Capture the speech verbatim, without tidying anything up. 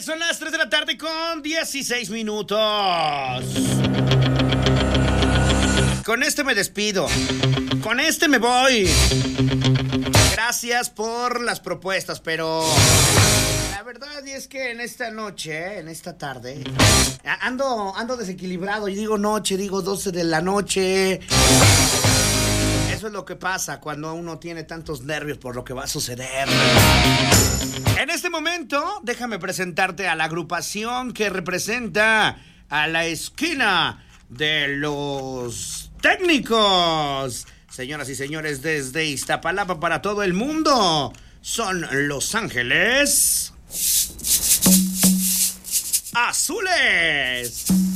son las tres de la tarde con dieciséis minutos. Con este me despido. Con este me voy. Gracias por las propuestas, pero la verdad es que en esta noche, en esta tarde, ando, ando desequilibrado. Y digo noche, digo doce de la noche. Eso es lo que pasa cuando uno tiene tantos nervios por lo que va a suceder. En este momento, déjame presentarte a la agrupación que representa a la esquina de los técnicos. Señoras y señores, desde Iztapalapa para todo el mundo, son Los Ángeles Azules.